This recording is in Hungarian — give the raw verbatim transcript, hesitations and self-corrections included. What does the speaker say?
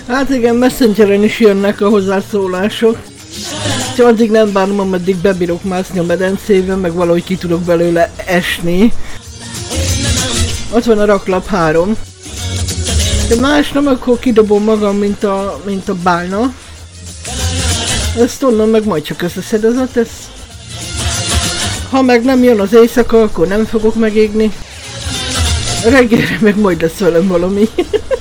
Hát igen, Messengeren is jönnek a hozzászólások. Ha addig nem bánom, ameddig bebírok mászni a medencében, meg valahogy ki tudok belőle esni. Ott van a raklap három. De más nem, akkor kidobom magam, mint a, mint a bálna. Ezt onnan meg majd csak összeszedezett, ez... Ha meg nem jön az éjszaka, akkor nem fogok megégni. Reggelre meg majd lesz velem valami.